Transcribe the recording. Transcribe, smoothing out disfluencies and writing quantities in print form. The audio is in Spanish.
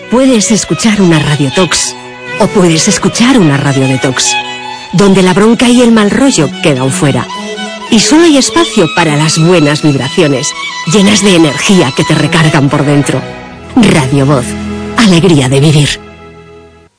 Puedes escuchar una radiotox o puedes escuchar una radiodetox, donde la bronca y el mal rollo quedan fuera. Y solo hay espacio para las buenas vibraciones, llenas de energía que te recargan por dentro. Radio Voz, alegría de vivir.